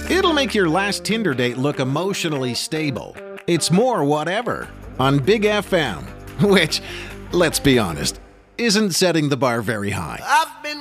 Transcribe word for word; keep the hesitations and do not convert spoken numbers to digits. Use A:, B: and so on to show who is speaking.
A: It'll make your last Tinder date look emotionally stable. It's more whatever on Big F M, which, let's be honest, isn't setting the bar very high.
B: I've been